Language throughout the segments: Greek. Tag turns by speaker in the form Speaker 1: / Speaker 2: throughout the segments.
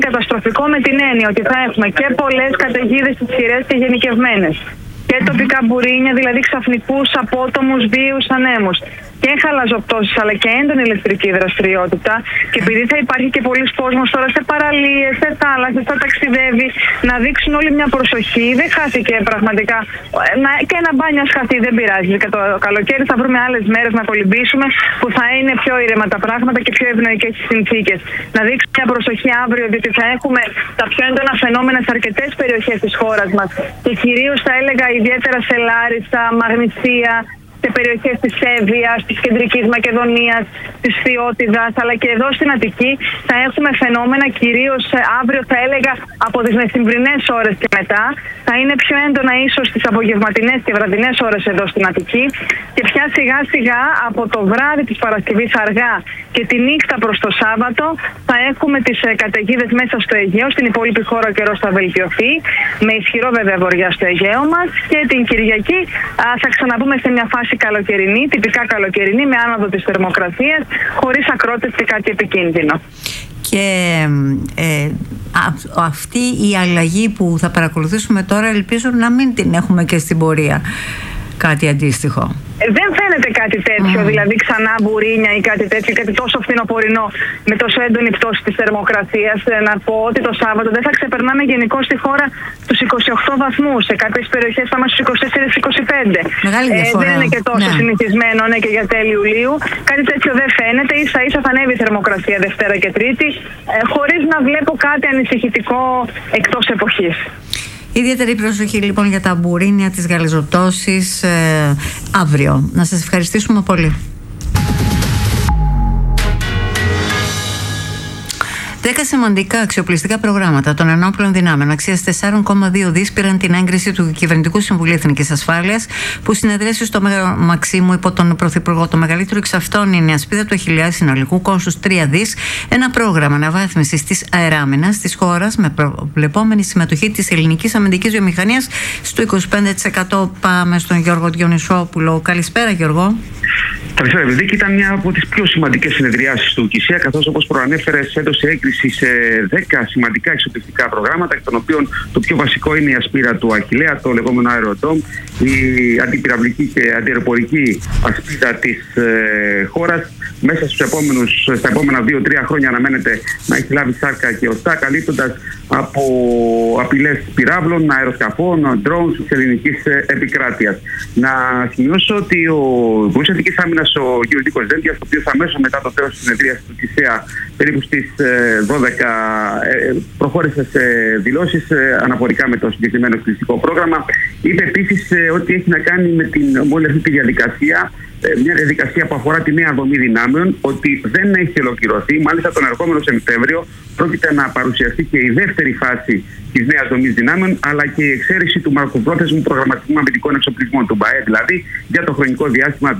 Speaker 1: καταστροφικό με την έννοια ότι θα έχουμε και πολλές καταιγίδες ισχυρές και γενικευμένες. Και τοπικά μπουρίνια, δηλαδή ξαφνικούς, απότομους, βίους ανέμους. Και χαλαζοπτώσεις, αλλά και έντονη ηλεκτρική δραστηριότητα. Και επειδή θα υπάρχει και πολλοί κόσμος τώρα σε παραλίες, σε θάλασσες, θα ταξιδεύει, να δείξουν όλοι μια προσοχή. Δεν χάθηκε πραγματικά. Και ένα μπάνιο χαθεί, δεν πειράζει. Και το καλοκαίρι θα βρούμε άλλες μέρες να κολυμπήσουμε που θα είναι πιο ήρεμα τα πράγματα και πιο ευνοϊκές οι συνθήκες. Να δείξουμε μια προσοχή αύριο, διότι θα έχουμε τα πιο έντονα φαινόμενα σε αρκετές περιοχές της χώρας μας. Και κυρίως θα έλεγα ιδιαίτερα σε Λάρισα, Μαγνησία, σε περιοχές της Εύβοιας, της Κεντρικής Μακεδονίας, της Φθιώτιδας, αλλά και εδώ στην Αττική θα έχουμε φαινόμενα κυρίως αύριο, θα έλεγα, από τις μεσημβρινές ώρες και μετά. Θα είναι πιο έντονα ίσως τις απογευματινές και βραδινές ώρες εδώ στην Αττική και πια σιγά σιγά από το βράδυ της Παρασκευής αργά και τη νύχτα προς το Σάββατο θα έχουμε τις καταιγίδες μέσα στο Αιγαίο. Στην υπόλοιπη χώρα ο καιρός θα βελτιωθεί με ισχυρό βέβαια βορειά στο Αιγαίο μας και την Κυριακή θα ξαναμπούμε σε μια φάση καλοκαιρινή, τυπικά καλοκαιρινή, με άνοδο της θερμοκρασίας, χωρίς ακρότητες και κάτι επικίνδυνο.
Speaker 2: Και αυτή η αλλαγή που θα παρακολουθήσουμε τώρα, ελπίζω να μην την έχουμε και στην πορεία κάτι αντίστοιχο.
Speaker 1: Δεν φαίνεται κάτι τέτοιο, δηλαδή ξανά μπουρίνια ή κάτι τέτοιο, κάτι τόσο φθινοπορεινό με τόσο έντονη πτώση της θερμοκρασίας. Να πω ότι το Σάββατο δεν θα ξεπερνάμε γενικώς στη χώρα τους 28 βαθμούς. Σε κάποιες περιοχές θα είμαστε στους 24-25.
Speaker 2: Μεγάλη διαφορά.
Speaker 1: Δεν είναι και τόσο συνηθισμένο, ναι, και για τέλη Ιουλίου. Κάτι τέτοιο δεν φαίνεται. Ίσα ίσα θα ανέβει η θερμοκρασία Δευτέρα και Τρίτη, χωρίς να βλέπω κάτι ανησυχητικό εκτός εποχής.
Speaker 2: Ιδιαίτερη προσοχή λοιπόν για τα μπουρίνια, τις γαλιζοπτώσεις αύριο. Να σας ευχαριστήσουμε πολύ. 10 σημαντικά αξιοπλιστικά προγράμματα των ενόπλων δυνάμεων αξίας 4,2 δις πήραν την έγκριση του Κυβερνητικού Συμβουλίου Εθνικής Ασφάλειας, που συνεδρίασε στο Μέγαρο Μαξίμου υπό τον Πρωθυπουργό. Το μεγαλύτερο εξ αυτών είναι η Ασπίδα του Αχιλλέα συνολικού κόστους 3 δις, ένα πρόγραμμα αναβάθμισης της αεράμενας της χώρας με προβλεπόμενη συμμετοχή της ελληνικής αμυντικής βιομηχανίας στο 25%. Πάμε στον Γιώργο Διονυσόπουλο. Καλησπέρα, Γιώργο.
Speaker 3: Καλησπέρα, Ευδίκη. Ήταν μια από τις πιο σημαντικές συνεδριάσεις του ΚΙΣΕΑ, καθώς, όπως προανέφερες, έδωσε έγκριση σε 10 σημαντικά εξοπλιστικά προγράμματα, εκ των οποίων το πιο βασικό είναι η ασπίδα του Αχιλλέα, το λεγόμενο Aerodome, η αντιπυραυλική και αντιεροπορική ασπίδα της χώρας. Μέσα στα επόμενα 2-3 χρόνια αναμένεται να έχει λάβει σάρκα και οστά, καλύπτοντας από απειλές πυράβλων, αεροσκαφών, drones της ελληνικής επικράτειας. Να σημειώσω ότι ο Υπουργός Εθνικής Άμυνας, ο κ. Νίκος Δένδιας, ο οποίος αμέσως μετά το τέλος της συνεδρίας του ΚΙΣΕΑ, περίπου στις 12, προχώρησε σε δηλώσεις αναφορικά με το συγκεκριμένο εκπληκτικό πρόγραμμα. Είπε επίσης ότι έχει να κάνει με όλη αυτή τη διαδικασία, μια διαδικασία που αφορά τη νέα δομή δυνάμεων, ότι δεν έχει ολοκληρωθεί. Μάλιστα, τον ερχόμενο Σεπτέμβριο πρόκειται να παρουσιαστεί και η δεύτερη φάση της νέας δομής δυνάμεων, αλλά και η εξαίρεση του μακροπρόθεσμου προγραμματισμού αμυντικών εξοπλισμών, του ΜΠΑΕ, δηλαδή για το χρονικό διάστημα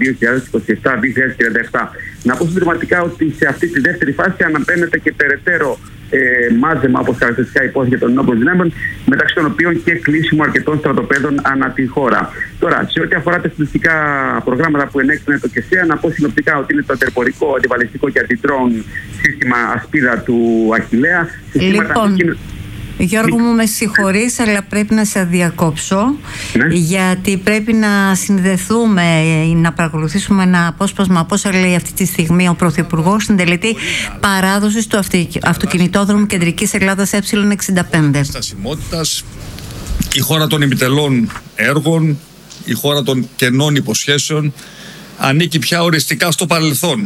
Speaker 3: 2027-2037. Να πω συντηρηματικά ότι σε αυτή τη δεύτερη φάση αναμένεται και περαιτέρω μάζεμα, όπως χαρακτηριστικά υπόθηκε, των ενόπλων δυνάμεων, μεταξύ των οποίων και κλείσιμο αρκετών στρατοπέδων ανά τη χώρα. Τώρα, σε ό,τι αφορά τα εκπληκτικά προγράμματα που ενέκρινε το ΚΕΣΕΑ, να πω συνοπτικά ότι είναι το αντερπορικό, αντιβαλιστικό και αντιτρόν σύστημα ασπίδα του Αχιλλέα.
Speaker 2: Λοιπόν, Γιώργο μου, με συγχωρείς, αλλά πρέπει να σε διακόψω, γιατί πρέπει να συνδεθούμε, να παρακολουθήσουμε ένα απόσπασμα από όσα λέει αυτή τη στιγμή ο Πρωθυπουργός στην τελετή παράδοσης του αυτοκινητόδρομου Κεντρικής Ελλάδας Ε65.
Speaker 4: Στασιμότητας, η χώρα των επιτελών έργων, η χώρα των κενών υποσχέσεων, ανήκει πια οριστικά στο παρελθόν,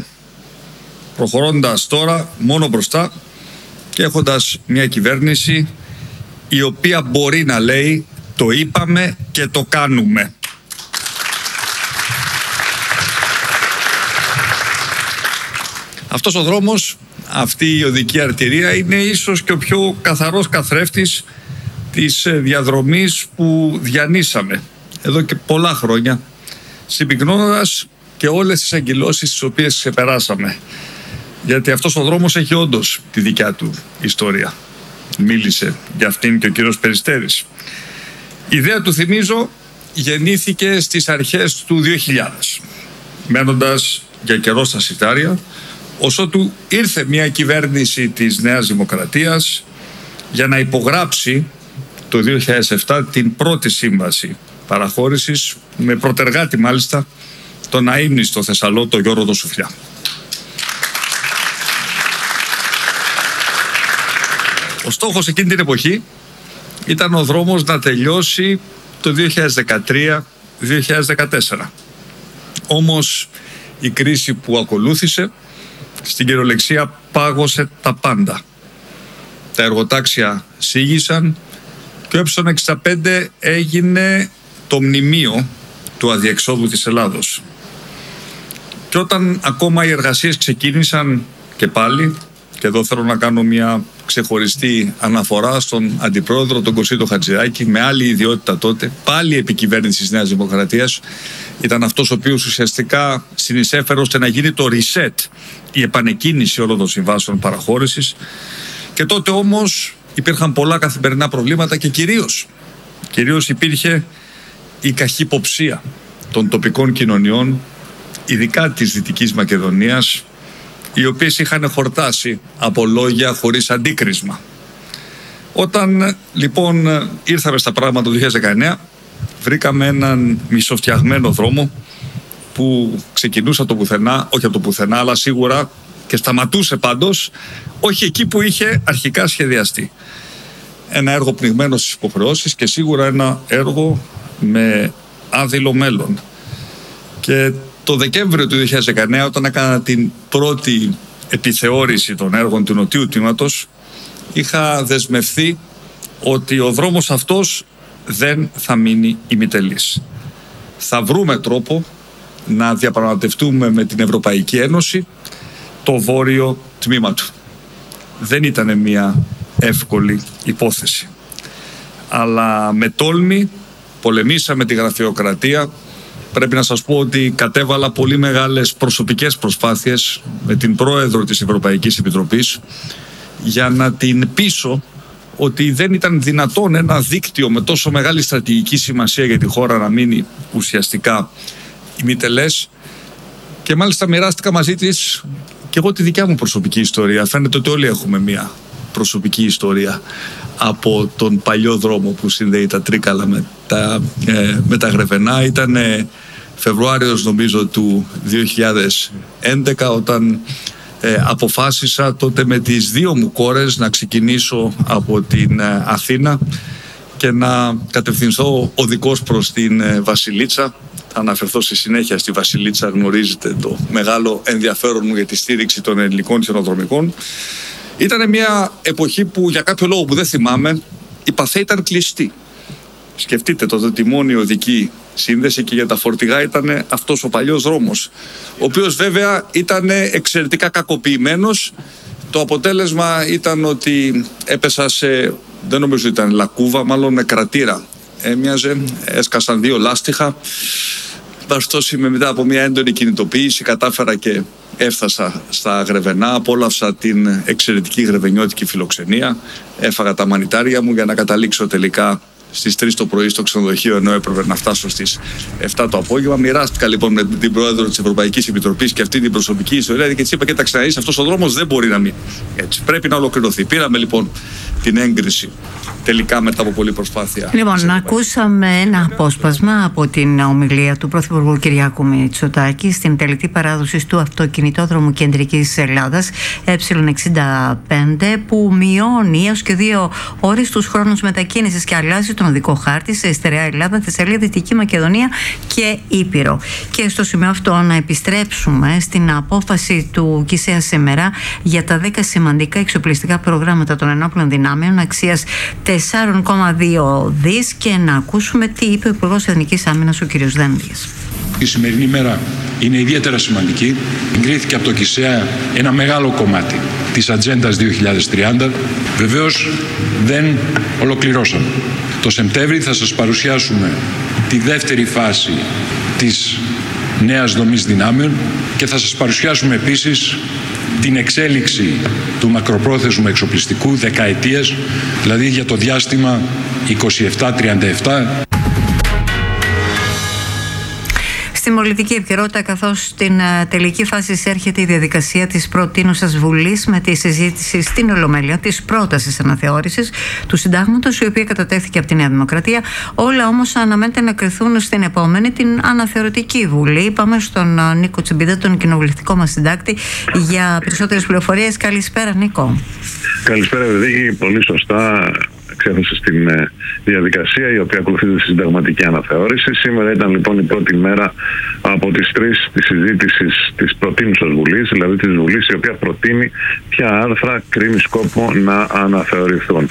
Speaker 4: προχωρώντας τώρα μόνο μπροστά και έχοντας μια κυβέρνηση η οποία μπορεί να λέει το είπαμε και το κάνουμε. Αυτός ο δρόμος, αυτή η οδική αρτηρία είναι ίσως και ο πιο καθαρός καθρέφτης της διαδρομής που διανύσαμε εδώ και πολλά χρόνια, συμπυκνώνοντας και όλες τις αγκυλώσεις τις οποίες ξεπεράσαμε. Γιατί αυτός ο δρόμος έχει όντως τη δικιά του ιστορία. Μίλησε για αυτήν και ο κύριος Περιστέρης. Η ιδέα του, θυμίζω, γεννήθηκε στις αρχές του 2000, μένοντας για καιρό στα σιτάρια, ως ότου ήρθε μια κυβέρνηση της Νέας Δημοκρατίας, για να υπογράψει το 2007 την πρώτη σύμβαση παραχώρησης, με πρωτεργάτη μάλιστα τον αείμνηστο Θεσσαλό, Γιώργο Δοσουφλιά. Ο στόχος εκείνη την εποχή ήταν ο δρόμος να τελειώσει το 2013-2014. Όμως η κρίση που ακολούθησε στην κυριολεξία πάγωσε τα πάντα. Τα εργοτάξια σήγησαν και ο ε65 έγινε το μνημείο του αδιεξόδου της Ελλάδος. Και όταν ακόμα οι εργασίες ξεκίνησαν και πάλι, και εδώ θέλω να κάνω μια ξεχωριστή αναφορά στον αντιπρόεδρο, τον Κωσίτο Χατζηδάκη, με άλλη ιδιότητα τότε, πάλι επικυβέρνηση της Νέας Δημοκρατίας, ήταν αυτός ο οποίος ουσιαστικά συνεισέφερε ώστε να γίνει το reset, η επανεκκίνηση όλων των συμβάσεων παραχώρησης. Και τότε όμως υπήρχαν πολλά καθημερινά προβλήματα και κυρίως υπήρχε η καχυποψία των τοπικών κοινωνιών, ειδικά της Δυτικής Μακεδονίας, οι οποίες είχαν χορτάσει από λόγια χωρίς αντίκρισμα. Όταν λοιπόν ήρθαμε στα πράγματα το 2019, βρήκαμε έναν μισοφτιαγμένο δρόμο που ξεκινούσε από το πουθενά, όχι από το πουθενά, αλλά σίγουρα και σταματούσε πάντως, όχι εκεί που είχε αρχικά σχεδιαστεί. Ένα έργο πνιγμένο στις υποχρεώσεις και σίγουρα ένα έργο με άδειλο μέλλον. Και το Δεκέμβριο του 2019, όταν έκανα την πρώτη επιθεώρηση των έργων του νοτιού τμήματος, είχα δεσμευθεί ότι ο δρόμος αυτός δεν θα μείνει ημιτελής. Θα βρούμε τρόπο να διαπραγματευτούμε με την Ευρωπαϊκή Ένωση το βόρειο τμήμα του. Δεν ήταν μια εύκολη υπόθεση. Αλλά με τόλμη πολεμήσαμε τη γραφειοκρατία. Πρέπει να σας πω ότι κατέβαλα πολύ μεγάλες προσωπικές προσπάθειες με την πρόεδρο της Ευρωπαϊκής Επιτροπής για να την πείσω ότι δεν ήταν δυνατόν ένα δίκτυο με τόσο μεγάλη στρατηγική σημασία για τη χώρα να μείνει ουσιαστικά ημιτελές. Και μάλιστα μοιράστηκα μαζί της και εγώ τη δικιά μου προσωπική ιστορία. Φαίνεται ότι όλοι έχουμε μια προσωπική ιστορία από τον παλιό δρόμο που συνδέει τα Τρίκαλα με τα Γρεβενά. Ήταν Φεβρουάριος νομίζω του 2011 όταν αποφάσισα τότε με τις δύο μου κόρες να ξεκινήσω από την Αθήνα και να κατευθυνθώ οδικός προς την Βασιλίτσα. Θα αναφερθώ στη συνέχεια στη Βασιλίτσα, γνωρίζετε το μεγάλο ενδιαφέρον μου για τη στήριξη των ελληνικών χιονοδρομικών. Ήταν μια εποχή που για κάποιο λόγο που δεν θυμάμαι η Παθέ ήταν κλειστή. Σκεφτείτε το τιμόνιο οδική σύνδεση και για τα φορτηγά ήταν αυτός ο παλιός δρόμος, ο οποίος βέβαια ήταν εξαιρετικά κακοποιημένος. Το αποτέλεσμα ήταν ότι έπεσα σε, δεν νομίζω ότι ήταν λακκούβα, μάλλον κρατήρα. Έμοιαζε, έσκασαν δύο λάστιχα. Βαστός μετά από μια έντονη κινητοποίηση κατάφερα και έφτασα στα Γρεβενά, απόλαυσα την εξαιρετική γρεβενιώτικη φιλοξενία, έφαγα τα μανιτάρια μου για να καταλήξω τελικά στις 3 το πρωί στο ξενοδοχείο, ενώ έπρεπε να φτάσω στις 7 το απόγευμα. Μοιράστηκα λοιπόν με την πρόεδρο της Ευρωπαϊκής Επιτροπής και αυτή την προσωπική ιστορία και της είπα: κοίταξε να δεις, αυτός ο δρόμος δεν μπορεί να μείνει έτσι. Πρέπει να ολοκληρωθεί. Πήραμε λοιπόν την έγκριση τελικά μετά από πολλή προσπάθεια.
Speaker 2: Λοιπόν, ακούσαμε ένα απόσπασμα από την ομιλία του Πρωθυπουργού Κυριάκου Μητσοτάκη στην τελετή παράδοσης του αυτοκινητόδρομου Κεντρικής Ελλάδας ε65, που μειώνει έως και 2 ώρες τους χρόνους μετακίνησης και αλλάζει τον οδικό χάρτη σε στερεά Ελλάδα, Θεσσαλία, Δυτική Μακεδονία και Ήπειρο. Και στο σημείο αυτό να επιστρέψουμε στην απόφαση του ΚΙΣΕΑ σήμερα για τα 10 σημαντικά εξοπλιστικά προγράμματα των ενόπλων δυνάμεων αξίας 4,2 δις και να ακούσουμε τι είπε ο Υπουργός Εθνικής Άμυνας ο κ. Δένδιας.
Speaker 5: Η σημερινή μέρα είναι ιδιαίτερα σημαντική. Εγκρίθηκε από το ΚΙΣΕΑ ένα μεγάλο κομμάτι της Ατζέντας 2030. Βεβαίως δεν ολοκληρώσαμε. Το Σεπτέμβρη θα σας παρουσιάσουμε τη δεύτερη φάση της νέας δομής δυνάμεων και θα σας παρουσιάσουμε επίσης την εξέλιξη του μακροπρόθεσμου εξοπλιστικού δεκαετίας, δηλαδή για το διάστημα 27-37.
Speaker 2: Στην πολιτική επικαιρότητα, καθώς στην τελική φάση εισέρχεται η διαδικασία της προτείνουσας Βουλής με τη συζήτηση στην Ολομέλεια της πρότασης αναθεώρησης του Συντάγματος, η οποία κατατέθηκε από τη Νέα Δημοκρατία, όλα όμως αναμένεται να κρυθούν στην επόμενη, την αναθεωρητική Βουλή. Πάμε στον Νίκο Τσιμπίδα, τον κοινοβουλευτικό μας συντάκτη, για περισσότερες πληροφορίες. Καλησπέρα, Νίκο.
Speaker 6: Καλησπέρα, Βεδίκη. Πολύ σωστά εξέθεσε στην διαδικασία η οποία ακολουθείται στη συνταγματική αναθεώρηση. Σήμερα ήταν λοιπόν η πρώτη μέρα από τις 3 της συζήτησης της προτείνουσας Βουλής, δηλαδή της Βουλής η οποία προτείνει ποια άρθρα κρίνει σκόπο να αναθεωρηθούν.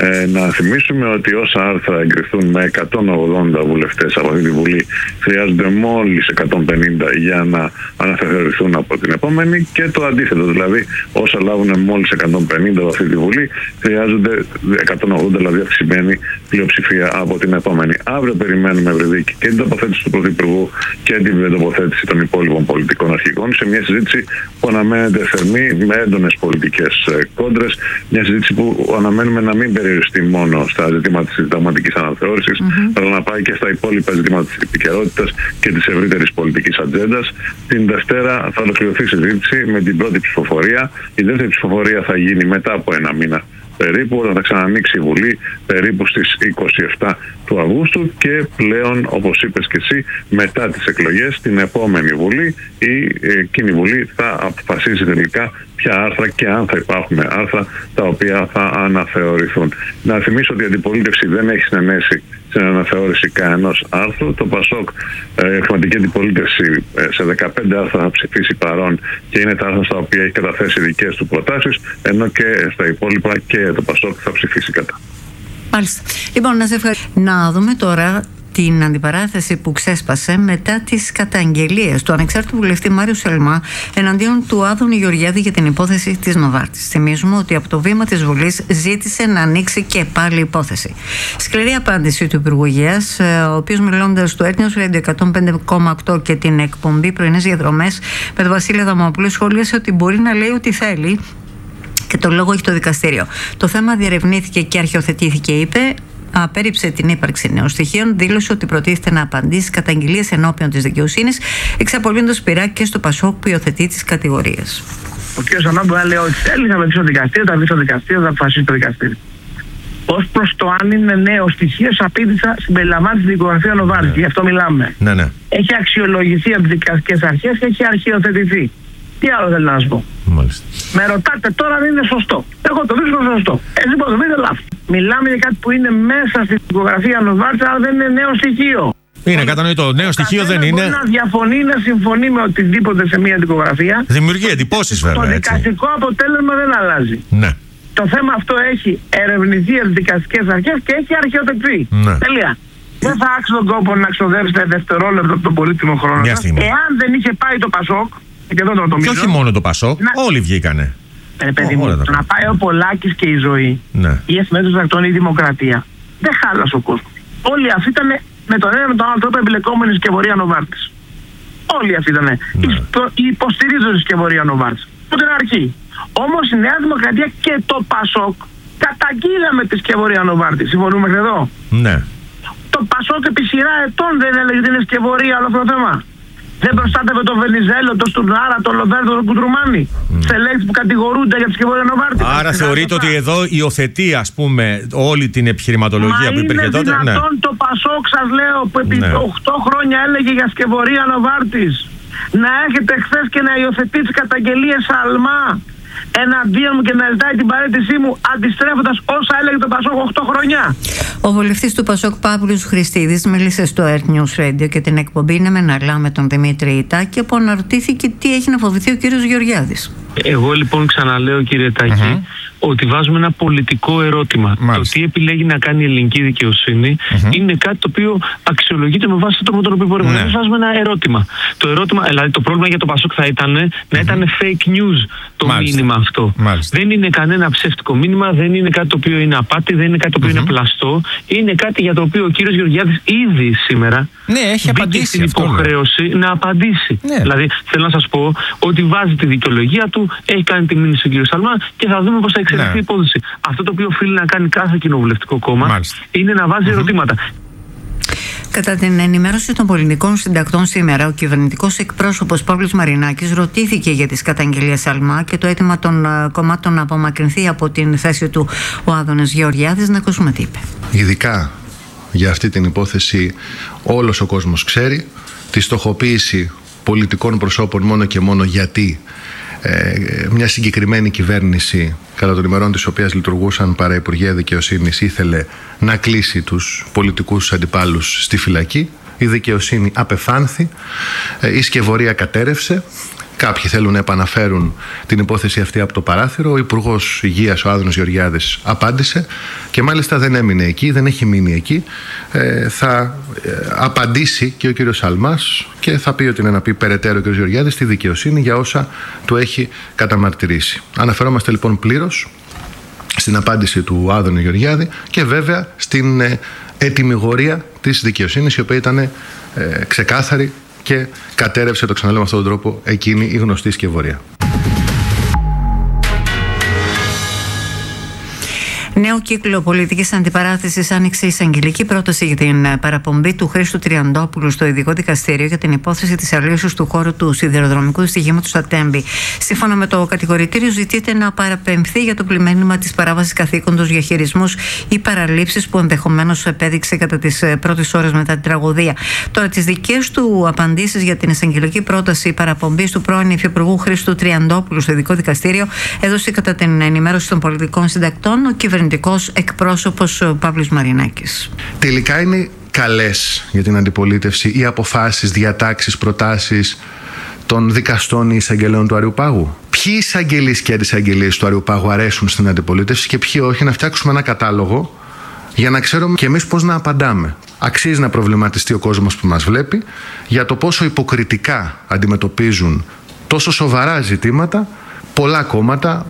Speaker 6: Να θυμίσουμε ότι όσα άρθρα εγκριθούν με 180 βουλευτές από αυτή τη Βουλή χρειάζονται μόλις 150 για να αναθεωρηθούν από την επόμενη, και το αντίθετο, δηλαδή όσα λάβουν μόλις 150 από αυτή τη Βουλή χρειάζονται 180, δηλαδή αυξημένη πλειοψηφία από την επόμενη. Αύριο περιμένουμε, Ευρυδίκη, και την τοποθέτηση του Πρωθυπουργού και την τοποθέτηση των υπόλοιπων πολιτικών αρχηγών σε μια συζήτηση που αναμένεται θερμή, με έντονες πολιτικές κόντρες. Μια συζήτηση που αναμένουμε να μην περιοριστεί μόνο στα ζητήματα της συνταγματικής αναθεώρησης, αλλά να πάει και στα υπόλοιπα ζητήματα της επικαιρότητας και της ευρύτερης πολιτικής ατζέντας. Την Δευτέρα θα ολοκληρωθεί η συζήτηση με την πρώτη ψηφοφορία. Η δεύτερη ψηφοφορία θα γίνει μετά από ένα μήνα περίπου, όταν θα ξανανοίξει η Βουλή περίπου στις 27 του Αυγούστου, και πλέον, όπως είπες και εσύ, μετά τις εκλογές, την επόμενη Βουλή, εκείνη η Βουλή θα αποφασίσει τελικά ποια άρθρα και αν θα υπάρχουν άρθρα τα οποία θα αναθεωρηθούν. Να θυμίσω ότι η αντιπολίτευση δεν έχει συνενέσει στην αναθεώρηση κανένας άρθρου. Το ΠΑΣΟΚ, χρηματική αντιπολίτευση, σε 15 άρθρα θα ψηφίσει παρόν, και είναι τα άρθρα στα οποία έχει καταθέσει δικές του προτάσεις, ενώ και στα υπόλοιπα και το ΠΑΣΟΚ θα ψηφίσει κατά.
Speaker 2: Μάλιστα. Λοιπόν, να δούμε τώρα την αντιπαράθεση που ξέσπασε μετά τις καταγγελίες του ανεξάρτητου βουλευτή Μάριου Σελμά εναντίον του Άδωνη Γεωργιάδη για την υπόθεση της Νοβάρτης. Θυμίζουμε ότι από το βήμα της Βουλής ζήτησε να ανοίξει και πάλι υπόθεση. Σκληρή απάντηση του Υπουργού Υγείας, ο οποίος, μιλώντας στο News Radio 105,8 και την εκπομπή Πρωινές Διαδρομές με τον Βασίλη Αδαμόπουλο, σχολίασε ότι μπορεί να λέει ό,τι θέλει και το λόγο έχει το δικαστήριο. Το θέμα διερευνήθηκε και αρχιοθετήθηκε, είπε. Απέρριψε την ύπαρξη νέων στοιχείων, δήλωσε ότι προτίθεται να απαντήσει καταγγελίες ενώπιον της δικαιοσύνης, εξαπολύοντας πειρά και στο ΠΑΣΟΚ που υιοθετεί τις κατηγορίες.
Speaker 7: Ο κ. Ανάμπου λέει ότι θέλει να βρει στο δικαστήριο, θα βρει στο δικαστήριο, θα αποφασίσει το δικαστήριο. Ως προς το αν είναι νέο στοιχείο, απήντησα συμπεριλαμβάνει τη δικογραφία Νοβάρτη, γι' αυτό μιλάμε. Ναι. Έχει αξιολογηθεί από τις δικαστικές αρχές και έχει αρχιοθετηθεί. Τι άλλο θέλω να σας πω.
Speaker 8: Μάλιστα.
Speaker 7: Με ρωτάτε τώρα αν είναι σωστό. Εγώ το βρίσκω σωστό. Λοιπόν, το βρίσκω λάθος. Μιλάμε για κάτι που είναι μέσα στην δικογραφία Νοβάρτη, αλλά δεν είναι νέο στοιχείο.
Speaker 8: Είναι κατανοητό. Νέο στοιχείο δεν είναι.
Speaker 7: Μπορεί να διαφωνεί, να συμφωνεί με οτιδήποτε σε μια δικογραφία.
Speaker 8: Δημιουργεί εντυπώσεις, βέβαια.
Speaker 7: Το δικαστικό αποτέλεσμα δεν αλλάζει.
Speaker 8: Ναι.
Speaker 7: Το θέμα αυτό έχει ερευνηθεί από τις δικαστικές αρχές και έχει αρχιοθετηθεί.
Speaker 8: Ναι.
Speaker 7: Τελεία. Δεν θα άξει τον κόπο να ξοδέψετε δευτερόλεπτο από τον πολύτιμο χρόνο σας. Εάν δεν είχε πάει το ΠΑΣΟΚ.
Speaker 8: Και όχι μόνο το ΠΑΣΟΚ, όλοι βγήκανε.
Speaker 7: Παιδί μου, να πάει ο Πολάκης και η Ζωή, η εφημερίδα των η Δημοκρατία, δεν χάλασε ο κόσμος. Όλοι αυτοί ήταν με τον ένα με τον άλλο τρόπο εμπλεκόμενοι στη σκευωρία Νοβάρτης. Όλοι αυτοί ήταν υποστηρίζουν τη σκευωρία Νοβάρτης από την αρχή. Όμως η Νέα Δημοκρατία και το ΠΑΣΟΚ καταγγείλαμε τη σκευωρία Νοβάρτης. Συμφωνούμε μέχρι εδώ.
Speaker 8: Ναι.
Speaker 7: Το ΠΑΣΟΚ επί σειρά ετών δεν έλεγε ότι είναι σκευωρία όλο αυτό το θέμα. Δεν προστάτευε τον Βενιζέλο, τον Στουρνάρα, τον Λοβέρδο, τον Κουντρουμάνη. Στελέχη που κατηγορούνται για τη σκευωρία Νοβάρτη.
Speaker 8: Άρα θεωρείτε ότι εδώ υιοθετεί, ας πούμε, όλη την επιχειρηματολογία που υπήρχε τότε.
Speaker 7: Είναι δυνατόν το ΠΑΣΟΚ, σας λέω, που επί 8 χρόνια έλεγε για σκευωρία Νοβάρτης, να έρχεται χθες και να υιοθετεί τις καταγγελίες Σαλμά εναντίον μου και να ζητάει την παραίτησή μου, αντιστρέφοντας όσα έλεγε το ΠΑΣΟΚ 8 χρόνια.
Speaker 2: Ο βουλευτής του ΠΑΣΟΚ Παύλος Χριστίδης μίλησε στο News Radio και την εκπομπή Είναι Μεναλά με τον Δημήτρη Ιτάκη, που αναρωτήθηκε τι έχει να φοβηθεί ο κύριος Γεωργιάδης.
Speaker 9: Εγώ λοιπόν ξαναλέω, κύριε Τάκη, ότι βάζουμε ένα πολιτικό ερώτημα.
Speaker 8: Μάλιστα.
Speaker 9: Το τι επιλέγει να κάνει η ελληνική δικαιοσύνη είναι κάτι το οποίο αξιολογείται με βάση τον τρόπο τον οποίο μπορούμε. Εμείς βάζουμε ένα ερώτημα. Το ερώτημα, δηλαδή το πρόβλημα για το ΠΑΣΟΚ θα ήταν να ήταν fake news το μήνυμα αυτό. Δεν είναι κανένα ψεύτικο μήνυμα, δεν είναι κάτι το οποίο είναι απάτη, δεν είναι κάτι το οποίο είναι πλαστό. Είναι κάτι για το οποίο ο κύριος Γεωργιάδης ήδη σήμερα
Speaker 8: έχει απαντήσει
Speaker 9: στην υποχρέωση να απαντήσει. Δηλαδή θέλω να σας πω ότι βάζει τη δικαιολογία του, έχει κάνει τη μήνυση στον κύριο Σαλμά και θα δούμε πώς θα εξελιχθεί η υπόθεση. Αυτό το οποίο οφείλει να κάνει κάθε κοινοβουλευτικό κόμμα είναι να βάζει ερωτήματα.
Speaker 2: Κατά την ενημέρωση των πολιτικών συντακτών σήμερα, ο κυβερνητικός εκπρόσωπος Παύλος Μαρινάκης ρωτήθηκε για τις καταγγελίες Αλμά και το αίτημα των κομμάτων να απομακρυνθεί από την θέση του ο Άδωνας Γεωργιάδης. Να ακούσουμε τι είπε.
Speaker 10: Ειδικά για αυτή την υπόθεση όλος ο κόσμος ξέρει τη στοχοποίηση πολιτικών προσώπων μόνο και μόνο γιατί μια συγκεκριμένη κυβέρνηση κατά των ημερών της οποίας λειτουργούσαν παραυπουργεία δικαιοσύνης ήθελε να κλείσει τους πολιτικούς αντιπάλους στη φυλακή. Η δικαιοσύνη απεφάνθη, η σκευωρία κατέρευσε. Κάποιοι θέλουν να επαναφέρουν την υπόθεση αυτή από το παράθυρο. Ο Υπουργός Υγείας, ο Άδωνας Γεωργιάδης, απάντησε και μάλιστα δεν έμεινε εκεί, δεν έχει μείνει εκεί. Θα απαντήσει και ο κύριος Αλμάς και θα πει ότι είναι να πει περαιτέρω ο κύριος Γεωργιάδης στη δικαιοσύνη για όσα του έχει καταμαρτυρήσει. Αναφερόμαστε λοιπόν πλήρως στην απάντηση του Άδωνα Γεωργιάδη και βέβαια στην ετυμηγορία της δικαιοσύνης, η οποία ήταν ξεκάθαρη και κατέρευσε, το ξαναλέω με αυτόν τον τρόπο, εκείνη η γνωστή σκευωρία.
Speaker 2: Νέο κύκλο πολιτικής αντιπαράθεσης άνοιξε η εισαγγελική πρόταση για την παραπομπή του Χρήστου Τριαντόπουλου στο ειδικό δικαστήριο για την υπόθεση της αλλίωσης του χώρου του σιδηροδρομικού δυστυχήματος στα Τέμπη. Σύμφωνα με το κατηγορητήριο, ζητείται να παραπεμφθεί για το πλημμένημα της παράβασης καθήκοντος για χειρισμούς ή παραλήψεις που ενδεχομένως επέδειξε κατά τις πρώτες ώρες μετά την τραγωδία. Τώρα, τις δικές του απαντήσεις για την εισαγγελική πρόταση παραπομπής του πρώην Υφυπουργού Χρήστου Τριαντόπουλου στο ειδικό δικαστήριο έδωσε κατά την ενημέρωση των πολιτικών συντακτών ο κυβερνητικός εκπρόσωπος Παύλος Μαρινάκης.
Speaker 10: Τελικά είναι καλές για την αντιπολίτευση οι αποφάσεις, διατάξεις, προτάσεις των δικαστών ή εισαγγελέων του Αριουπάγου? Ποιοι εισαγγελείς και αντισαγγελείς του Αριουπάγου αρέσουν στην αντιπολίτευση και ποιοι όχι? Να φτιάξουμε ένα κατάλογο για να ξέρουμε και εμείς πώς να απαντάμε. Αξίζει να προβληματιστεί ο κόσμος που μας βλέπει για το πόσο υποκριτικά αντιμετωπίζουν τόσο σοβαρά ζητήματα πολλά κόμματα.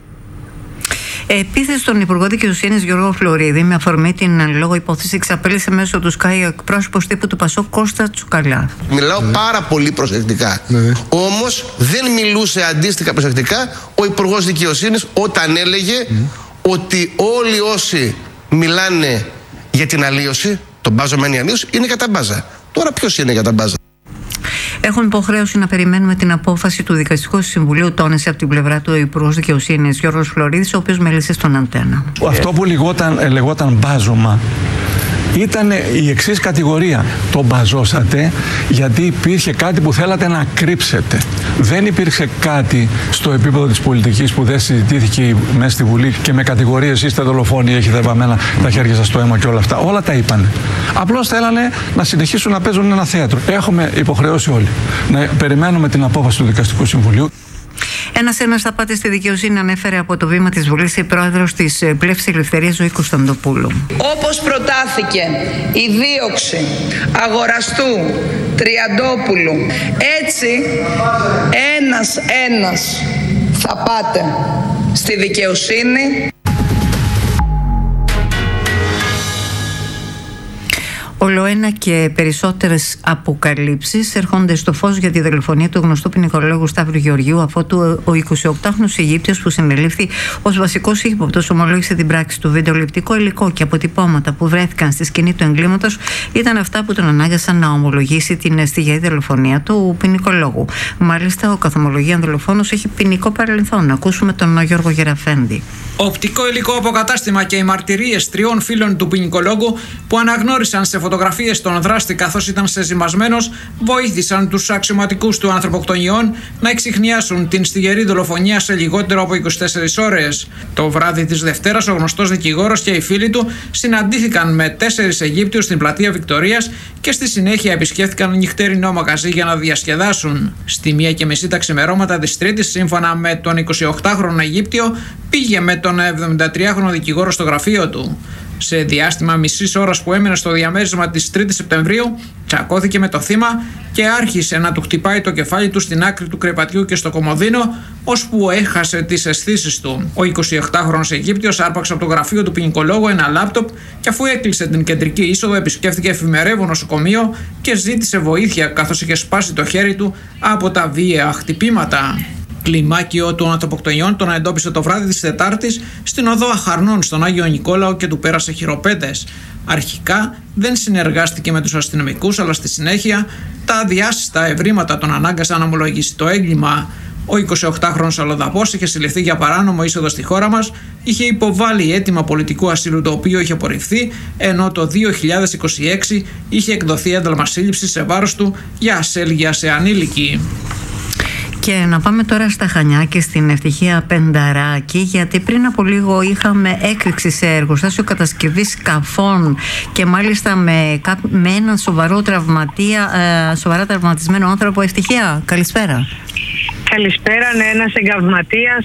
Speaker 2: Επίθεση στον Υπουργό Δικαιοσύνης Γιώργο Φλωρίδη με αφορμή την λόγω υπόθεση εξαπέλυσε μέσω του ΣΚΑΙ ο εκπρόσωπος τύπου του ΠΑΣΟΚ Κώστα Τσουκαλά.
Speaker 11: Μιλάω πάρα πολύ προσεκτικά. Όμως δεν μιλούσε αντίστοιχα προσεκτικά ο Υπουργός Δικαιοσύνης όταν έλεγε ότι όλοι όσοι μιλάνε για την αλλίωση, τον μπάζωμένη αλλίωση, είναι κατά μπάζα. Τώρα ποιος είναι κατά μπάζα?
Speaker 2: Έχουν υποχρέωση να περιμένουμε την απόφαση του Δικαστικού Συμβουλίου, τόνισε από την πλευρά του ο Υπουργός Δικαιοσύνης Γιώργος Φλωρίδης, ο οποίος μίλησε στον Αντένα.
Speaker 12: Αυτό που λεγόταν μπάζωμα ήταν η εξής κατηγορία. Το μπαζώσατε γιατί υπήρχε κάτι που θέλατε να κρύψετε. Δεν υπήρξε κάτι στο επίπεδο της πολιτικής που δεν συζητήθηκε μέσα στη Βουλή και με κατηγορίες είστε δολοφόνοι, έχετε βαμμένα τα χέρια σας στο αίμα και όλα αυτά. Όλα τα είπανε. Απλώς θέλανε να συνεχίσουν να παίζουν ένα θέατρο. Έχουμε υποχρεώσει όλοι να περιμένουμε την απόφαση του Δικαστικού Συμβουλίου.
Speaker 2: Ένας απάτη στη δικαιοσύνη ανέφερε από το βήμα της Βουλής η πρόεδρος της Πλεύσης Ελευθερίας Ζωή Κωνσταντοπούλου.
Speaker 13: Όπως προτάθηκε η δίωξη αγοραστού Τριαντόπουλου, έτσι ένας θα πάτε στη δικαιοσύνη.
Speaker 2: Ολοένα και περισσότερες αποκαλύψεις έρχονται στο φως για τη δολοφονία του γνωστού ποινικολόγου Σταύρου Γεωργίου, αφότου ο 28χρονος Αιγύπτιος που συνελήφθη ως βασικός ύποπτος ομολόγησε την πράξη του. Βιντεοληπτικό υλικό και αποτυπώματα που βρέθηκαν στη σκηνή του εγκλήματος ήταν αυτά που τον ανάγκασαν να ομολογήσει την στιγερή δολοφονία του ποινικολόγου. Μάλιστα, ο καθομολογίαν δολοφόνος έχει ποινικό παρελθόν. Να ακούσουμε τον Γιώργο Γεραφέντη.
Speaker 14: Οπτικό υλικό αποκατάστημα και οι μαρτυρίες 3 φίλων του ποινικολόγου που αναγνώρισαν σε φωτογραφίες τον δράστη καθώς ήταν σεζυμασμένος βοήθησαν τους αξιωματικούς του ανθρωποκτονιών να εξιχνιάσουν την στιγερή δολοφονία σε λιγότερο από 24 ώρες. Το βράδυ της Δευτέρας ο γνωστός δικηγόρος και οι φίλοι του συναντήθηκαν με 4 Αιγύπτιους στην πλατεία Βικτωρίας και στη συνέχεια επισκέφθηκαν νυχτερινό μαγαζί για να διασκεδάσουν. Στη 1:30 τα ξημερώματα της Τρίτης, σύμφωνα με τον 28χρονο Αιγύπτιο, πήγε με τον 73χρονο δικηγόρο στο γραφείο του. Σε διάστημα μισής ώρας που έμεινε στο διαμέρισμα της 3ης Σεπτεμβρίου, τσακώθηκε με το θύμα και άρχισε να του χτυπάει το κεφάλι του στην άκρη του κρεβατιού και στο κομοδίνο, ώσπου έχασε τις αισθήσεις του. Ο 28χρονος Αιγύπτιος άρπαξε από το γραφείο του ποινικολόγου ένα λάπτοπ και αφού έκλεισε την κεντρική είσοδο, επισκέφθηκε εφημερεύον νοσοκομείο και ζήτησε βοήθεια καθώς είχε σπάσει το χέρι του από τα βίαια χτυπήματα. Κλιμάκιο των ανθρωποκτονιών τον εντόπισε το βράδυ της Τετάρτης στην οδό Αχαρνών στον Άγιο Νικόλαο και του πέρασε χειροπέδες. Αρχικά δεν συνεργάστηκε με τους αστυνομικούς, αλλά στη συνέχεια τα αδιάσυστα ευρήματα τον ανάγκασαν να ομολογήσει το έγκλημα. Ο 28χρονος αλλοδαπός είχε συλληφθεί για παράνομο είσοδο στη χώρα μας, είχε υποβάλει αίτημα πολιτικού ασύλου το οποίο είχε απορριφθεί, ενώ το 2026 είχε εκδοθεί ένταλμα σύλληψης σε βάρος του για ασέλγεια σε ανήλικη.
Speaker 2: Και να πάμε τώρα στα Χανιά και στην Ευτυχία Πενταράκη, γιατί πριν από λίγο είχαμε έκρηξη σε εργοστάσιο κατασκευής σκαφών και μάλιστα με έναν σοβαρά τραυματισμένο άνθρωπο. Ευτυχία, καλησπέρα.
Speaker 1: Καλησπέρα. Ναι, ένας εγκαυματίας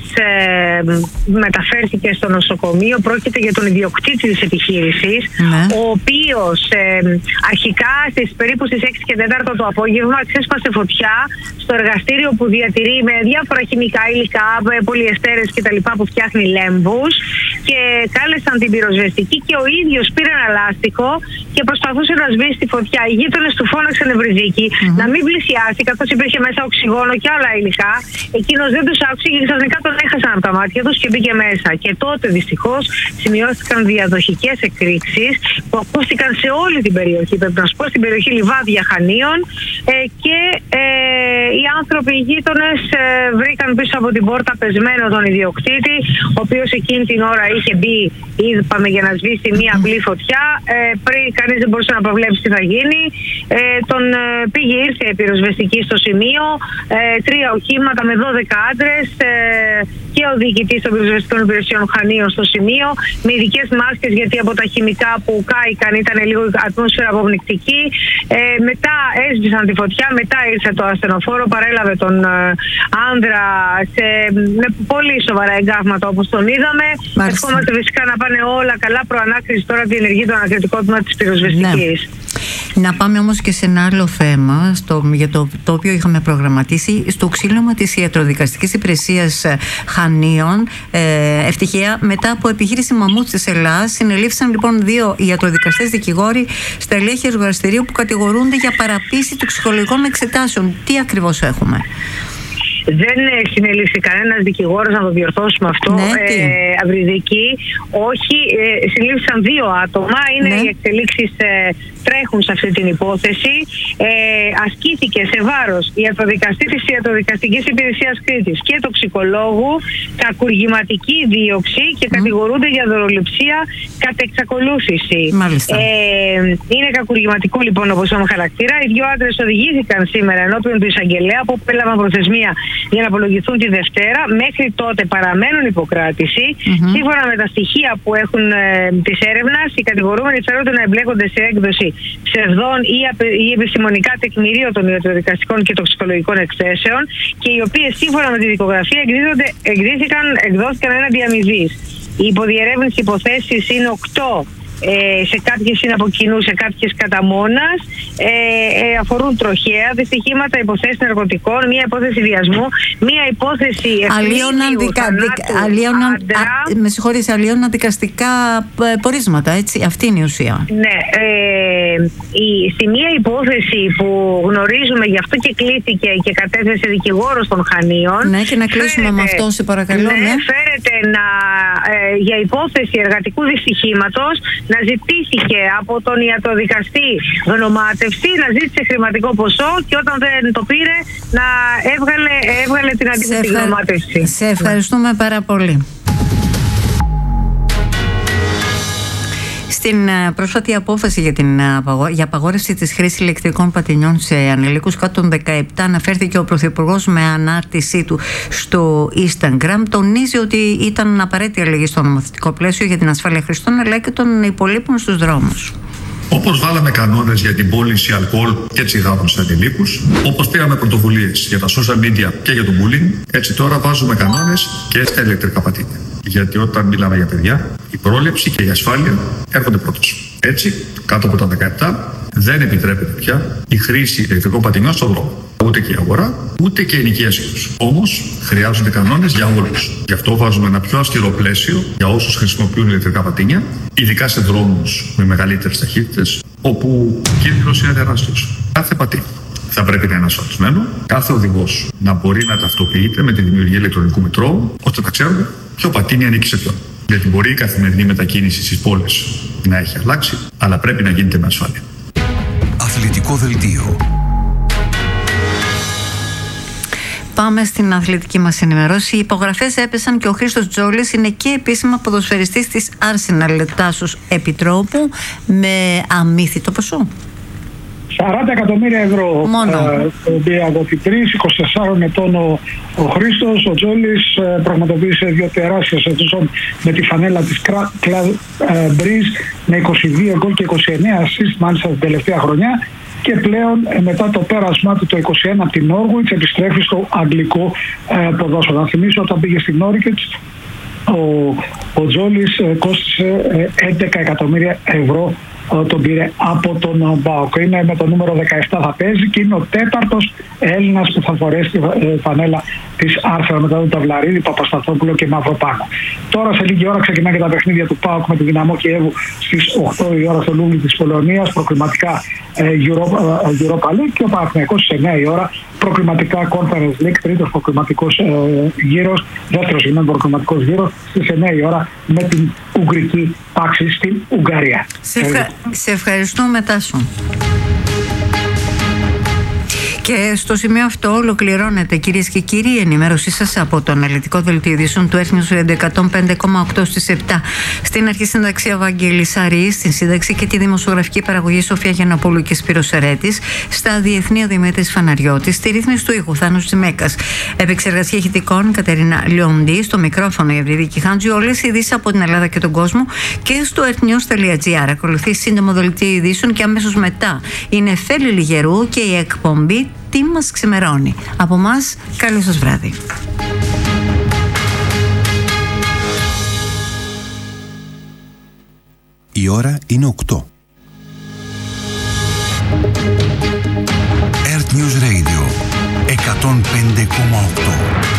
Speaker 1: μεταφέρθηκε στο νοσοκομείο. Πρόκειται για τον ιδιοκτήτη της επιχείρησης, ο οποίος αρχικά περίπου στις 6 και 4 το απόγευμα ξέσπασε φωτιά στο εργαστήριο που διατηρεί με διάφορα χημικά υλικά, πολυεστέρες κτλ. Που φτιάχνει λέμβους, και κάλεσαν την πυροσβεστική και ο ίδιος πήρε ένα λάστιχο και προσπαθούσε να σβήσει τη φωτιά. Οι γείτονες του φώναξαν ευρυζίκη να μην πλησιάσει, καθώς υπήρχε μέσα οξυγόνο και άλλα υλικά. Εκείνος δεν τους άκουσε και ξαφνικά τον έχασαν από τα μάτια τους και μπήκε μέσα. Και τότε δυστυχώς σημειώθηκαν διαδοχικές εκρήξεις που ακούστηκαν σε όλη την περιοχή. Πρέπει να σου πω, στην περιοχή Λιβάδια Χανίων, και οι άνθρωποι, οι γείτονες, βρήκαν πίσω από την πόρτα πεσμένο τον ιδιοκτήτη, ο οποίος εκείνη την ώρα είχε μπει, είπαμε, για να σβήσει μία απλή φωτιά. Πριν κανείς δεν μπορούσε να προβλέψει τι θα γίνει. Τον πήγε, ήρθε η πυροσβεστική στο σημείο, 3 οχήματα με 12 άντρες και ο διοικητής των πυροσβεστικών υπηρεσιών Χανίων στο σημείο, με ειδικές μάσκες, γιατί από τα χημικά που κάηκαν ήταν λίγο ατμόσφαιρα αποπνικτική. Μετά έσβησαν τη φωτιά, μετά ήρθε το ασθενοφόρο, παρέλαβε τον άνδρα με πολύ σοβαρά εγκάβματα όπως τον είδαμε. Ευχόμαστε φυσικά να πάνε όλα καλά. Προανάκριση τώρα διενεργεί το ανακριτικό τμήμα της πυροσβεστικής.
Speaker 2: Ναι. Να πάμε όμως και σε ένα άλλο θέμα για το οποίο είχαμε προγραμματίσει, στο ξύλωμα της ιατροδικαστικής υπηρεσίας Χανίων. Ευτυχία, μετά από επιχείρηση μαμούτ της Ελλάδας, συνελήφθησαν λοιπόν 2 ιατροδικαστές δικηγόροι στα ελέγχεια εργαστηρίου που κατηγορούνται για παραποίηση τοξικολογικών εξετάσεων. Τι ακριβώς έχουμε?
Speaker 1: Δεν συνελήφθη κανένας δικηγόρος, να το διορθώσουμε αυτό. Αυριδική. Όχι, συνελήφθησαν 2 άτομα. Είναι οι εξελίξεις τρέχουν σε αυτή την υπόθεση. Ασκήθηκε σε βάρος ιατροδικαστή της Ιατροδικαστικής Υπηρεσίας Κρήτης και τοξικολόγου κακουργηματική δίωξη και κατηγορούνται για δωροληψία κατ' εξακολούθηση. Είναι κακουργηματικό λοιπόν, όπως έχουμε χαρακτήρα. Οι 2 άντρες οδηγήθηκαν σήμερα ενώπιον του εισαγγελέα, που έλαβαν προθεσμία για να απολογηθούν τη Δευτέρα. Μέχρι τότε παραμένουν υποκράτηση. Σύμφωνα με τα στοιχεία που έχουν της έρευνας, οι κατηγορούμενοι φέρονται να εμπλέκονται σε έκδοση ψευδών ή επιστημονικά τεκμηρίων των ιατροδικαστικών και τοξικολογικών εκθέσεων, και οι οποίες σύμφωνα με τη δικογραφία εκδόθηκαν έναντι αμοιβής. Οι υποδιερεύνηση υποθέσεις είναι 8. Σε κάποιες είναι από κοινού, σε κάποιες κατά μόνας. Αφορούν τροχαία δυστυχήματα, υποθέσεις ναρκωτικών, μία υπόθεση βιασμού, μία υπόθεση
Speaker 2: αλλίωνα δικαστικά πορίσματα, έτσι. Αυτή είναι η ουσία.
Speaker 1: Ναι. Στη μία υπόθεση που γνωρίζουμε, γι' αυτό και κλήθηκε και κατέθεσε δικηγόρος των Χανίων. Ναι, και
Speaker 2: να κλείσουμε με αυτό, σε παρακαλώ.
Speaker 1: Φέρεται για υπόθεση εργατικού δυστυχήματος να ζητήθηκε από τον ιατροδικαστή γνωμάτευση, να ζήτησε χρηματικό ποσό, και όταν δεν το πήρε να έβγαλε την αντίθετη γνωμάτευση.
Speaker 2: Σε ευχαριστούμε πάρα πολύ. Στην πρόσφατη απόφαση για απαγόρευση της χρήσης ηλεκτρικών πατινιών σε ανηλίκους κάτω των 17, αναφέρθηκε ο Πρωθυπουργός με ανάρτησή του στο Instagram. Τονίζει ότι ήταν απαραίτητη αλλαγή στο νομοθετικό πλαίσιο για την ασφάλεια χρηστών, αλλά και των υπολείπων στους δρόμους.
Speaker 15: Όπως βάλαμε κανόνες για την πώληση αλκοόλ και τσιγάρων σε ανηλίκους, όπως πήραμε πρωτοβουλίες για τα social media και για το bullying, έτσι τώρα βάζουμε κανόνες και στα ηλεκτρικά πατίνια. Γιατί όταν μιλάμε για παιδιά, η πρόληψη και η ασφάλεια έρχονται πρώτος. Έτσι, κάτω από τα 17 δεν επιτρέπεται πια η χρήση ηλεκτρικών πατινιών στον δρόμο. Ούτε και η αγορά, ούτε και η ενοικίασή τους. Όμως, χρειάζονται κανόνες για όλους. Γι' αυτό βάζουμε ένα πιο αυστηρό πλαίσιο για όσους χρησιμοποιούν ηλεκτρικά πατίνια, ειδικά σε δρόμους με μεγαλύτερες ταχύτητες, όπου ο κίνδυνος είναι τεράστιος. Κάθε πατίνι θα πρέπει να είναι ασφαλισμένο. Κάθε οδηγός να μπορεί να ταυτοποιείται με τη δημιουργία ηλεκτρονικού μητρώου, ώστε να ξέρουμε ποιο πατίνι ανήκει σε ποιον. Γιατί μπορεί η καθημερινή μετακίνηση στις πόλεις να έχει αλλάξει, αλλά πρέπει να γίνεται με ασφάλεια.
Speaker 16: Αθλητικό δελτίο.
Speaker 2: Πάμε στην αθλητική μας ενημερώση. Οι υπογραφές έπεσαν και ο Χρήστος Τζόλης είναι και επίσημα ποδοσφαιριστής της Arsenal Τάσος Επιτρόπου με αμύθιτο ποσό.
Speaker 17: 40 εκατομμύρια ευρώ διαδοτητής, 24 ετών ο Χρήστος, ο Τζόλης πραγματοποίησε 2 τεράστια σεζόν με τη φανέλα της Club Brugge με 22 γκολ και 29 assist μάλιστα την τελευταία χρονιά. Και πλέον μετά το πέρασμά του το 21 από την Νόρουιτς επιστρέφει στο αγγλικό ποδόσφαιρο. Να θυμίσω όταν πήγε στην Νόρουιτς ο Τζόλης κόστησε 11 εκατομμύρια ευρώ, τον πήρε από τον ΠΑΟΚ. Είναι με το νούμερο 17 θα παίζει και είναι ο 4ος Έλληνας που θα φορέσει τη φανέλα της Arsenal μετά τον Ταυλαρίδη, Παπασταθόπουλο και Μαυροπάνο. Τώρα σε λίγη ώρα ξεκινά και τα παιχνίδια του ΠΑΟΚ με τη Δυναμό Κιέβου στις 8 η ώρα στο Λούβλι της Πολωνίας, προκριματικά Europa League, και ο Παναθηναϊκός στις 9 η ώρα προκριματικά Conference League, τρίτος προκριματικός γύρος, δεύτερος προκριματικός γύρος στις 9 η ώρα με την Ουγγρική Πάξη στην Ουγγαρία.
Speaker 2: Σε ευχαριστούμε, Τάσο. Και στο σημείο αυτό ολοκληρώνεται, κυρίες και κύριοι, η ενημέρωσή σας από το αναλυτικό δελτίο ειδήσεων του Earth News 105,8 στις 7. Στην αρχή συνταξία Βαγγέλης Αρής, στην σύνταξη και τη δημοσιογραφική παραγωγή Σοφία Γιαννοπούλου και Σπύρος Σερέτης, στα διεθνή ο Δημήτρης Φαναριώτης, στη ρύθμιση του ήχου Θάνος Τσιμέκας, επεξεργασία ηχητικών Κατερίνα Λιοντή, στο μικρόφωνο η Ευρυδίκη Χάντζη, όλες οι ειδήσεις από την Ελλάδα και τον κόσμο και στο earthnews.gr. Ακολουθεί σύντομο δελτίο ειδήσεων και αμέσως μετά είναι Φέλη Λιγερού και η εκπομπή Τι μας ξημερώνει. Από μας, καλό σας βράδυ.
Speaker 16: Η ώρα είναι 8. Earth News Radio 105,8.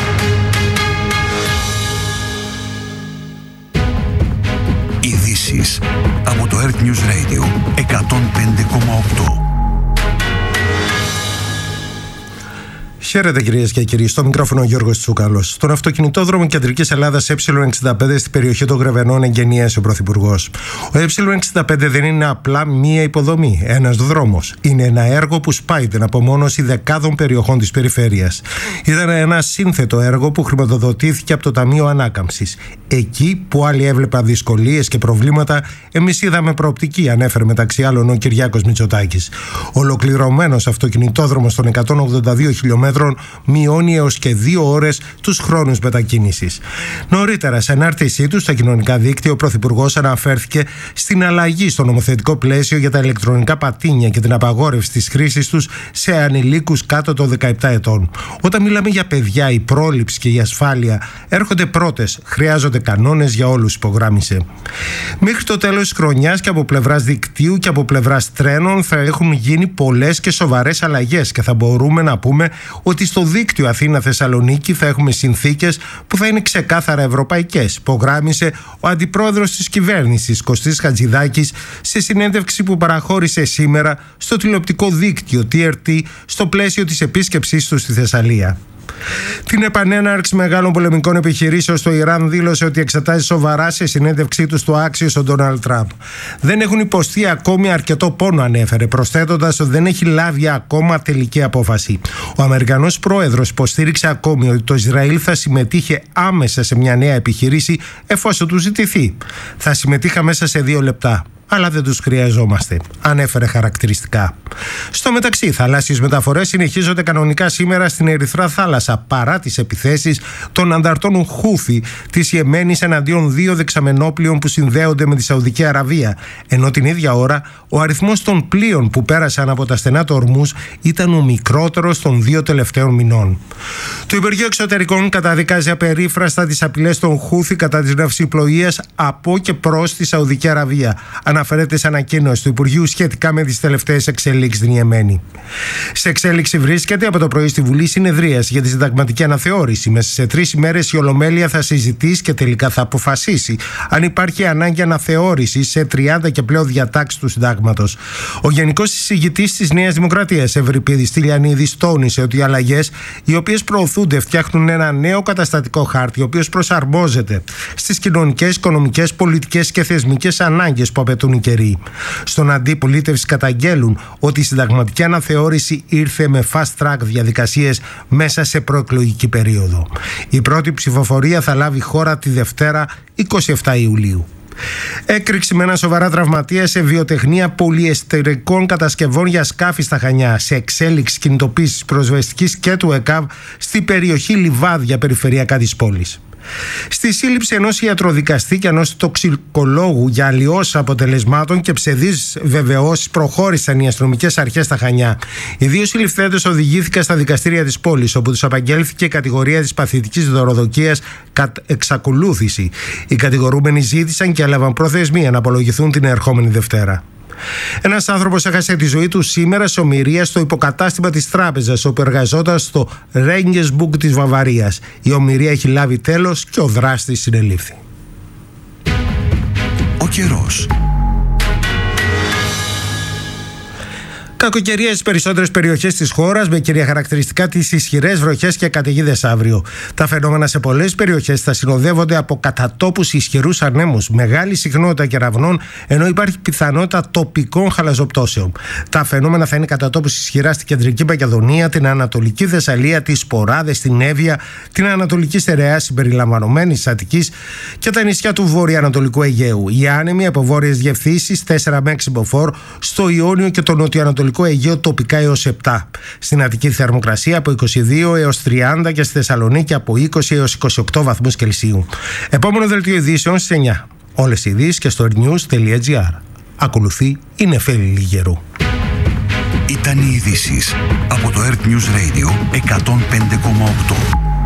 Speaker 16: Ειδήσεις από το Earth News Radio 105,8.
Speaker 18: Χαίρετε κυρίες και κύριοι, στο μικρόφωνο ο Γιώργος Τσούκαλος. Στον αυτοκινητόδρομο Κεντρικής Ελλάδας Ε65 στην περιοχή των Γρεβενών εγγενίασε ο Πρωθυπουργός. Ο Ε65 δεν είναι απλά μία υποδομή, ένας δρόμος. Είναι ένα έργο που σπάει την απομόνωση δεκάδων περιοχών της περιφέρειας. Ήταν ένα σύνθετο έργο που χρηματοδοτήθηκε από το Ταμείο Ανάκαμψης. Εκεί που άλλοι έβλεπαν δυσκολίες και προβλήματα, εμείς είδαμε προοπτική, ανέφερε μεταξύ άλλων ο Κυριάκος Μητσοτάκης. Ολοκληρωμένος αυτοκινητόδρομος των 182 χιλιόμετρων μειώνει έως και 2 ώρες τους χρόνους μετακίνησης. Νωρίτερα, σε ανάρτησή του στα κοινωνικά δίκτυα, ο Πρωθυπουργός αναφέρθηκε στην αλλαγή στο νομοθετικό πλαίσιο για τα ηλεκτρονικά πατίνια και την απαγόρευση της χρήσης τους σε ανηλίκους κάτω των 17 ετών. Όταν μιλάμε για παιδιά, η πρόληψη και η ασφάλεια έρχονται πρώτες. Χρειάζονται κανόνες για όλους, υπογράμμισε. Μέχρι το τέλος της χρονιάς και από πλευράς δικτύου και από πλευράς τρένων θα έχουν γίνει πολλές και σοβαρές αλλαγές και θα μπορούμε να πούμε ότι στο δίκτυο Αθήνα-Θεσσαλονίκη θα έχουμε συνθήκες που θα είναι ξεκάθαρα ευρωπαϊκές, υπογράμμισε ο αντιπρόεδρος της κυβέρνησης Κωστής Χατζηδάκης σε συνέντευξη που παραχώρησε σήμερα στο τηλεοπτικό δίκτυο TRT στο πλαίσιο της επίσκεψής του στη Θεσσαλία. Την επανέναρξη μεγάλων πολεμικών επιχειρήσεων στο Ιράν δήλωσε ότι εξετάζει σοβαρά σε συνέντευξή του στο Άξιο στον Ντόναλντ Τραμπ. Δεν έχουν υποστεί ακόμη αρκετό πόνο, ανέφερε, προσθέτοντας ότι δεν έχει λάβει ακόμα τελική απόφαση. Ο Αμερικανός πρόεδρος υποστήριξε ακόμη ότι το Ισραήλ θα συμμετείχε άμεσα σε μια νέα επιχείρηση εφόσον του ζητηθεί. Θα συμμετείχα μέσα σε 2 λεπτά. Αλλά δεν τους χρειαζόμαστε, ανέφερε χαρακτηριστικά. Στο μεταξύ, οι θαλάσσιες μεταφορές συνεχίζονται κανονικά σήμερα στην Ερυθρά Θάλασσα παρά τις επιθέσεις των ανταρτών Χούθι της Ιεμένης εναντίον 2 δεξαμενόπλοιων που συνδέονται με τη Σαουδική Αραβία, ενώ την ίδια ώρα ο αριθμός των πλοίων που πέρασαν από τα στενά του Ορμούζ ήταν ο μικρότερος των 2 τελευταίων μηνών. Το Υπουργείο Εξωτερικών καταδικάζει απερίφραστα τις απειλές των Χούθι κατά της ναυσιπλοείας από και προς τη Σαουδική Αραβία, αναφέρεται σε ανακοίνωση του Υπουργείου σχετικά με τις τελευταίες εξελίξεις στην Ιεμένη. Σε εξέλιξη βρίσκεται από το πρωί στη Βουλή συνεδρίαση για τη συνταγματική αναθεώρηση. Μέσα σε 3 ημέρες η Ολομέλεια θα συζητήσει και τελικά θα αποφασίσει αν υπάρχει ανάγκη αναθεώρηση σε 30 και πλέον διατάξεις του συντάγματος. Ο Γενικός Εισηγητής της Νέας Δημοκρατίας, Ευρυπίδης Τηλιανίδης, τόνισε ότι οι αλλαγές οι οποίες προωθούνται φτιάχνουν ένα νέο καταστατικό χάρτη, ο οποίος προσαρμόζεται στις κοινωνικές, οικονομικές, πολιτικές και θεσμικές ανάγκες που απαιτούν οι καιροί. Στον αντιπολίτευση καταγγέλουν ότι η συνταγματική αναθεώρηση ήρθε με fast track διαδικασίες μέσα σε προεκλογική περίοδο. Η πρώτη ψηφοφορία θα λάβει χώρα τη Δευτέρα 27 Ιουλίου. Έκρηξη με ένα σοβαρά τραυματία σε βιοτεχνία πολυεστερικών κατασκευών για σκάφη στα Χανιά. Σε εξέλιξη κινητοποίησης πυροσβεστικής και του ΕΚΑΒ στην περιοχή Λιβάδια, περιφερειακά της πόλης. Στη σύλληψη ενός ιατροδικαστή και ενός τοξικολόγου για αλλοιώσεις αποτελεσμάτων και ψευδείς βεβαιώσεις προχώρησαν οι αστυνομικές αρχές στα Χανιά. Οι 2 συλληφθέντες οδηγήθηκαν στα δικαστήρια της πόλης, όπου τους απαγγέλθηκε η κατηγορία της παθητικής δωροδοκίας κατ' εξακολούθηση. Οι κατηγορούμενοι ζήτησαν και έλαβαν προθεσμία να απολογηθούν την ερχόμενη Δευτέρα. Ένας άνθρωπος έχασε τη ζωή του σήμερα σε ομηρία στο υποκατάστημα της τράπεζας, όπου εργαζόταν στο Regensburg της Βαβαρίας. Η ομηρία έχει λάβει τέλος και ο δράστης συνελήφθη.
Speaker 16: Ο καιρός.
Speaker 18: Κακοκαιρία στις περισσότερες περιοχές της χώρας, με κυρία χαρακτηριστικά τις ισχυρές βροχές και καταιγίδες αύριο. Τα φαινόμενα σε πολλές περιοχές θα συνοδεύονται από κατά τόπους ισχυρούς ανέμους, μεγάλη συχνότητα κεραυνών, ενώ υπάρχει πιθανότητα τοπικών χαλαζοπτώσεων. Τα φαινόμενα θα είναι κατά τόπους ισχυρά στην κεντρική Μακεδονία, την Ανατολική Θεσσαλία, τις Ποράδες, την Εύβοια, την Ανατολική Στερεά συμπεριλαμβανομένης της Αττικής και τα νησιά του βορειοανατολικού Αιγαίου. Οι άνεμοι από βόρειες διευθύνσεις 4 με 6 μποφόρ, στο Ιόνιο και το νοτιοανατολικό Αιγαίο τοπικά έως 7. Στην Αττική θερμοκρασία από 22 έως 30 και στη Θεσσαλονίκη από 20 έως 28 βαθμούς Κελσίου. Επόμενο δελτίο ειδήσεων στις 9. Όλες οι ειδήσεις και στο news.gr. Ακολουθεί η Νεφέλη Λιγερού.
Speaker 16: Ήταν οι ειδήσεις από το Earth News Radio 105,8.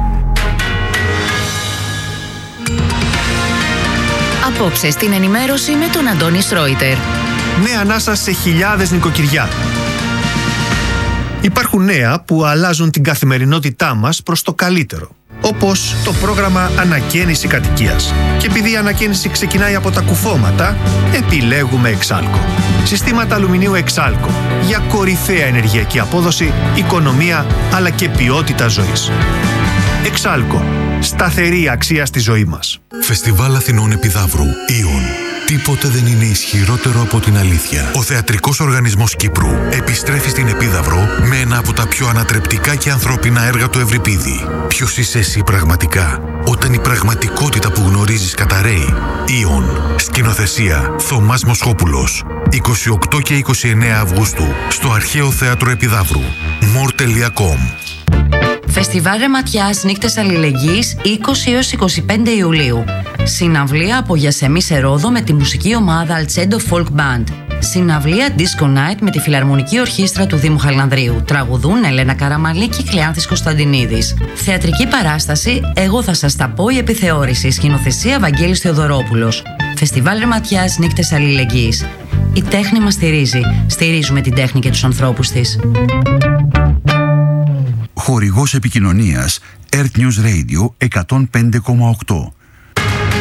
Speaker 19: Απόψε στην ενημέρωση με τον Αντώνη Σρόιτερ.
Speaker 20: Νέα ανάσα σε χιλιάδες νοικοκυριά. Υπάρχουν νέα που αλλάζουν την καθημερινότητά μας προς το καλύτερο. Όπως το πρόγραμμα Ανακαίνιση Κατοικίας. Και επειδή η ανακαίνιση ξεκινάει από τα κουφώματα, επιλέγουμε Εξάλκο. Συστήματα αλουμινίου Εξάλκο για κορυφαία ενεργειακή απόδοση, οικονομία αλλά και ποιότητα ζωής. Εξάλκο. Σταθερή αξία στη ζωή μας.
Speaker 21: Φεστιβάλ Αθηνών Επιδαύρου. Ιον. Τίποτε δεν είναι ισχυρότερο από την αλήθεια. Ο Θεατρικός Οργανισμός Κύπρου επιστρέφει στην Επίδαυρο με ένα από τα πιο ανατρεπτικά και ανθρώπινα έργα του Ευρυπίδη. Ποιος είσαι εσύ πραγματικά, όταν η πραγματικότητα που γνωρίζεις καταραίει. Ιον. Σκηνοθεσία Θωμάς Μοσχόπουλος. 28 και 29 Αυγούστου στο Αρχαίο Θέατρο Επιδαύρου. more.com.
Speaker 19: Φεστιβάλ Ρεματιάς Νύχτες Αλληλεγγύης 20 έως 25 Ιουλίου. Συναυλία από Γιασεμί σε Ρόδο με τη μουσική ομάδα Αλτσέντο Folk Band. Συναυλία Disco Night με τη Φιλαρμονική Ορχήστρα του Δήμου Χαλανδρίου. Τραγουδούν Ελένα Καραμαλή και Κλεάνθης Κωνσταντινίδης. Θεατρική παράσταση Εγώ θα σας τα πω, η επιθεώρηση. Σκηνοθεσία Βαγγέλης Θεοδωρόπουλος. Φεστιβάλ Ρεματιάς Νύχτες Αλληλεγγύης. Η τέχνη μας στηρίζει. Στηρίζουμε την τέχνη και τους ανθρώπους της.
Speaker 16: Χορηγός επικοινωνίας Earth News Radio 105,8.